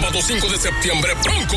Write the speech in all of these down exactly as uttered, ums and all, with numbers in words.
Sábado cinco de septiembre, Bronco.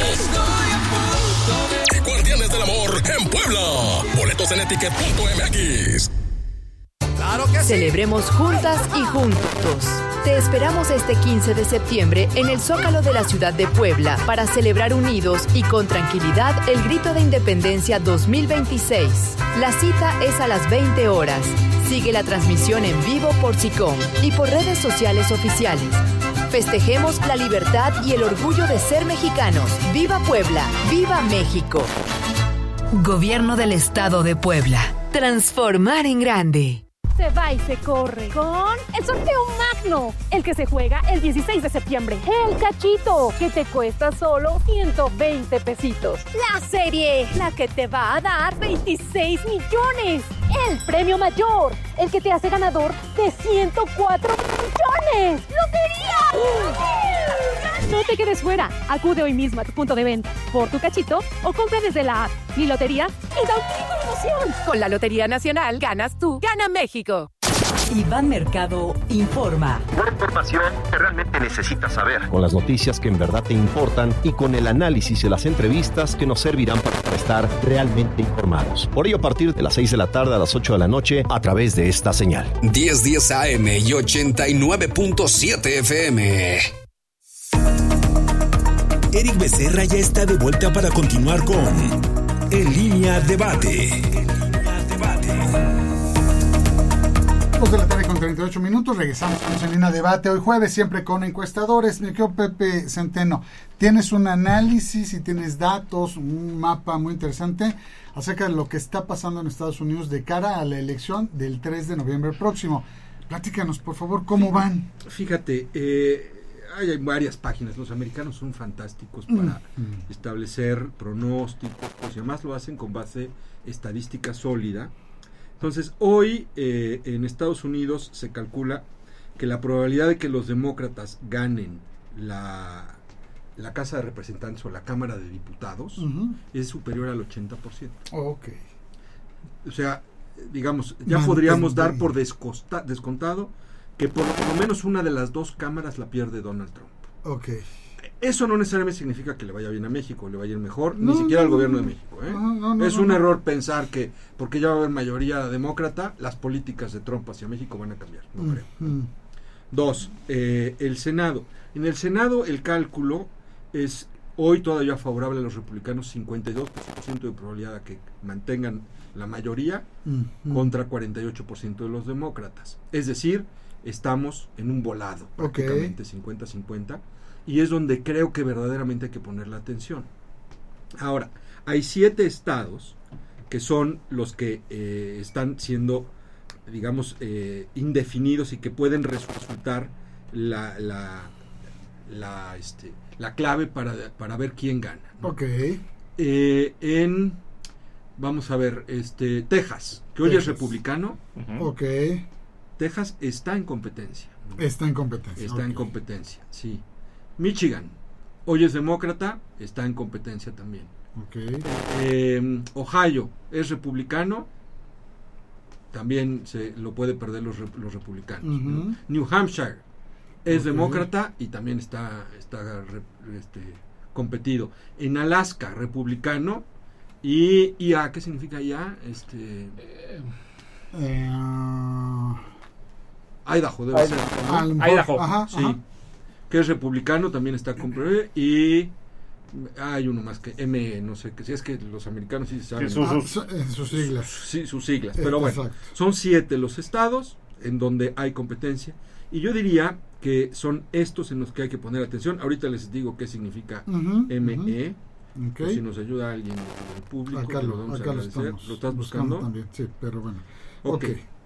Y Guardianes del Amor en Puebla. Boletos en etiquet punto m x. ¡Claro que sí! Celebremos juntas y juntos. Te esperamos este quince de septiembre en el Zócalo de la ciudad de Puebla para celebrar unidos y con tranquilidad el Grito de Independencia dos mil veintiséis. La cita es a las veinte horas. Sigue la transmisión en vivo por SICOM y por redes sociales oficiales. Festejemos la libertad y el orgullo de ser mexicanos. ¡Viva Puebla! ¡Viva México! Gobierno del Estado de Puebla. Transformar en grande. Se va y se corre con el sorteo magno, el que se juega el dieciséis de septiembre. El cachito, que te cuesta solo ciento veinte pesitos. La serie, la que te va a dar veintiséis millones. El premio mayor, el que te hace ganador de ciento cuatro millones. ¡Lotería! No te quedes fuera. Acude hoy mismo a tu punto de venta por tu cachito o compra desde la app Mi Lotería y da un grito de emoción. Con la Lotería Nacional ganas tú, gana México. Iván Mercado informa. Una información que realmente necesitas saber. Con las noticias que en verdad te importan y con el análisis y las entrevistas que nos servirán para estar realmente informados. Por ello, a partir de las seis de la tarde a las ocho de la noche, a través de esta señal. diez diez A M y ochenta y nueve punto siete F M. Eric Becerra ya está de vuelta para continuar con En Línea Debate. dos de la tarde con treinta y ocho minutos, regresamos con En Línea Debate hoy jueves, siempre con encuestadores. Mi querido Pepe Centeno, tienes un análisis y tienes datos, un mapa muy interesante acerca de lo que está pasando en Estados Unidos de cara a la elección del tres de noviembre próximo. Platícanos, por favor, ¿cómo van? Fíjate, eh, hay varias páginas, los americanos son fantásticos para mm. establecer pronósticos, pues, y además lo hacen con base estadística sólida. Entonces, hoy eh, en Estados Unidos se calcula que la probabilidad de que los demócratas ganen la, la Casa de Representantes o la Cámara de Diputados uh-huh. es superior al ochenta por ciento. Ok. O sea, digamos, ya Mantén podríamos dar por descosta, descontado que por lo menos una de las dos cámaras la pierde Donald Trump. Ok. Eso no necesariamente significa que le vaya bien a México, le vaya a ir mejor, no, ni siquiera no, al gobierno no, de México. ¿eh? No, no, no, es no, un no. error pensar que porque ya va a haber mayoría demócrata, las políticas de Trump hacia México van a cambiar. No mm, creo. Mm. Dos, eh, el Senado. En el Senado el cálculo es hoy todavía favorable a los republicanos, cincuenta y dos por ciento de probabilidad de que mantengan la mayoría mm, mm. contra cuarenta y ocho por ciento de los demócratas. Es decir, estamos en un volado, prácticamente okay. cincuenta cincuenta. Y es donde creo que verdaderamente hay que poner la atención. Ahora, hay siete estados que son los que eh, están siendo, digamos, eh, indefinidos y que pueden resultar la la la, este, la clave para, para ver quién gana, ¿no? Ok. Eh, en, vamos a ver, este Texas, que hoy Texas. es republicano. Uh-huh. Ok. Texas está en competencia. ¿no? Está en competencia. Está okay. en competencia, sí. Michigan, hoy es demócrata, está en competencia también. Okay. Eh, Ohio es republicano, también se lo puede perder los, los republicanos. Uh-huh. ¿no? New Hampshire es okay. demócrata y también está, está este, competido. En Alaska, republicano. Y I A, ¿qué significa I A? Este, eh, uh, Idaho debe ser. ¿no? Idaho, ajá, sí. Ajá. Que es republicano, también está comprobado. Y hay uno más que M, no sé, que si es que los americanos sí saben. Sí, sus, sus, sus, sus siglas. Sí, sus siglas. Pero bueno, exacto. Son siete los estados en donde hay competencia. Y yo diría que son estos en los que hay que poner atención. Ahorita les digo qué significa uh-huh, M E. Uh-huh. Okay. Si nos ayuda alguien del público, acá lo, lo vamos acá a lo agradecer. estamos ¿Lo estás buscando? También, sí, pero bueno. Ok. okay.